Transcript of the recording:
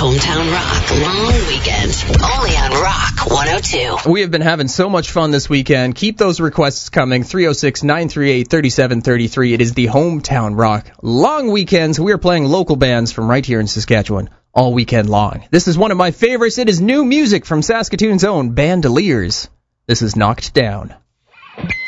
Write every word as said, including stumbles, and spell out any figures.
Hometown Rock Long Weekend, only on Rock one oh two. We have been having so much fun this weekend. Keep those requests coming. three oh six, nine three eight, three seven three three. It is the Hometown Rock Long Weekends. We are playing local bands from right here in Saskatchewan all weekend long. This is one of my favorites. It is new music from Saskatoon's own Bandoliers. This is Knocked Down.